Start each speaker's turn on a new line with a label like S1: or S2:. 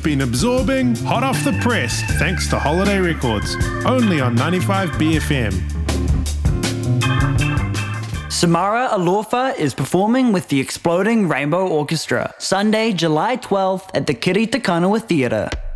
S1: You've been absorbing Hot Off the Press thanks to Holiday Records, only on 95 BFM.
S2: Samara Alofa is performing with the Exploding Rainbow Orchestra, Sunday, July 12th at the Kiri Te Kanawa Theatre.